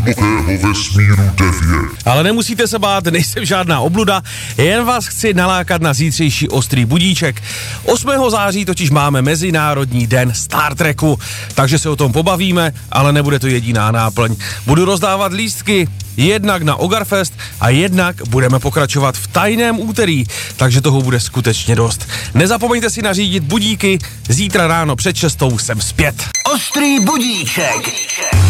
vesmíru 9. Ale nemusíte se bát, nejsem žádná obluda, jen vás chci nalákat na zítřejší ostrý budíček. 8. září totiž máme Mezinárodní den Star Treku, takže se o tom pobavíme, ale nebude to jediná náplň. Budu rozdávat lístky jednak na Ogarfest a jednak budeme pokračovat v tajném úterý, takže toho bude skutečně dost. Nezapomeňte si nařídit budíky, zítra ráno před 6 jsem zpět. Ostrý budíček.